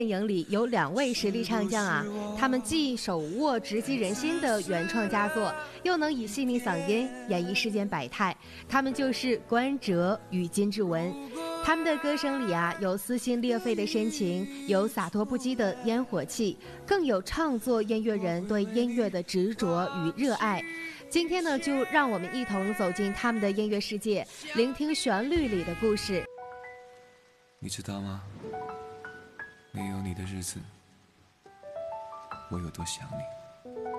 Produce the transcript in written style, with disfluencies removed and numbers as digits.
电影里有2位实力唱将啊，他们既手握直击人心的原创佳作，又能以细腻嗓音演绎世间百态。他们就是关喆与金志文。他们的歌声里啊，有撕心裂肺的深情，有洒脱不羁的烟火气，更有唱作音乐人对音乐的执着与热爱。今天呢，就让我们一同走进他们的音乐世界，聆听旋律里的故事。 你知道吗？没有你的日子，我有多想你。